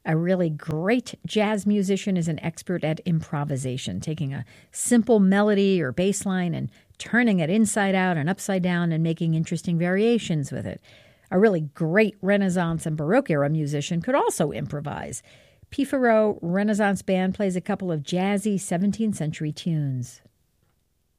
A really great jazz musician is an expert at improvisation, taking a simple melody or bass line and turning it inside out and upside down and making interesting variations with it. A really great Renaissance and Baroque era musician could also improvise. P. Farreau Renaissance Band plays a couple of jazzy 17th century tunes.